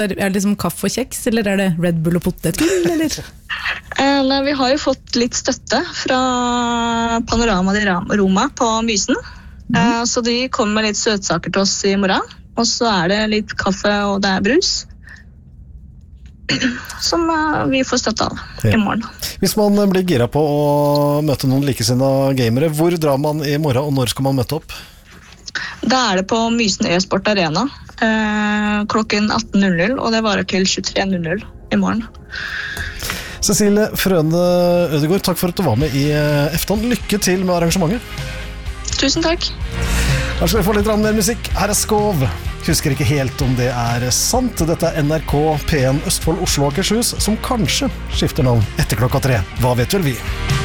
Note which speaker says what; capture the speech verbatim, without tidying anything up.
Speaker 1: Er det liksom kaffe og kjeks, eller er det Red Bull og potetgull, eller?
Speaker 2: Eh, nei, vi har jo fått litt støtte fra Panorama di Roma på Mysen. Mm. Eh, så de kommer med litt søtsaker til oss i morgen. Og så er det litt kaffe og det er brus. Som uh, vi får støtte av ja. I morgen.
Speaker 3: Hvis man blir gira på å møte noen likesinnede gamere, hvor drar man i morgen, og når skal man møte opp?
Speaker 2: Da er det på Mysen e-sport arena eh, klokken atten null null, og det varer til tjuetre null null i morgen.
Speaker 3: Cecilie Frøne Ødegård, takk for at du var med i Efton. Lykke til med arrangementet.
Speaker 2: Tusen takk.
Speaker 3: Her skal vi få litt mer musikk. Her er Skov. Husker ikke helt om det er sant. Dette er N R K P en Østfold, Oslo og Akershus, som kanskje skifter navn etter klokka tre. Hva vet vel vi?